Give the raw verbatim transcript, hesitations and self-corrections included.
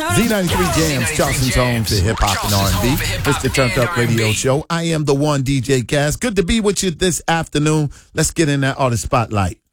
Z ninety-three Jams, Charleston's home to hip-hop and R and B. It's the Turned Up Radio Show. I am the one D J Cass. Good to be with you this afternoon. Let's get in that artist spotlight.